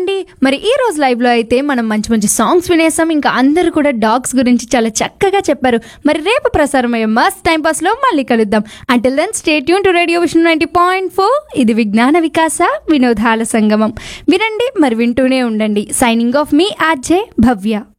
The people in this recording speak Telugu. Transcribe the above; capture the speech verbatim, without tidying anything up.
కదండి, మరి ఈ రోజు లైవ్లో అయితే మనం మంచి మంచి సాంగ్స్ వినేసాం. ఇంకా అందరూ కూడా డాగ్స్ గురించి చాలా చక్కగా చెప్పారు. మరి రేపు ప్రసారమయ్యే మస్ట్ టైం పాస్లో మళ్ళీ కలుద్దాం. Until then stay tune to radio vision ninety point four. ఇది విజ్ఞాన వికాస వినోదాల సంగమం. వినండి, మరి వింటూనే ఉండండి. సైనింగ్ ఆఫ్ మీ ఆర్జే భవ్య.